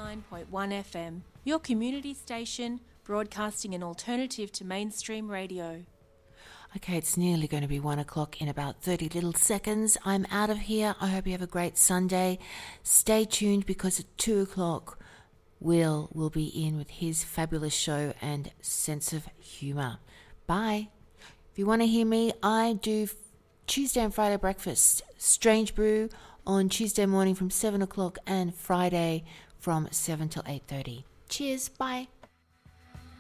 89.1 FM, your community station broadcasting an alternative to mainstream radio. Okay, it's nearly going to be 1 o'clock in about 30 little seconds. I'm out of here. I hope you have a great Sunday. Stay tuned because at 2 o'clock, Will be in with his fabulous show and sense of humour. Bye. If you want to hear me, I do Tuesday and Friday breakfast, Strange Brew, on Tuesday morning from 7 o'clock and Friday from 7 till 8:30. Cheers. Bye.